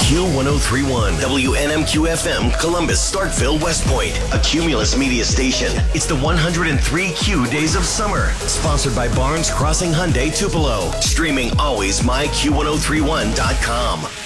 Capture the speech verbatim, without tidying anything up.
Q one oh three point one, W N M Q F M, Columbus, Starkville, West Point, a Cumulus media station. It's the one hundred three Q Days of Summer, sponsored by Barnes Crossing Hyundai Tupelo. Streaming always my Q one oh three one dot com.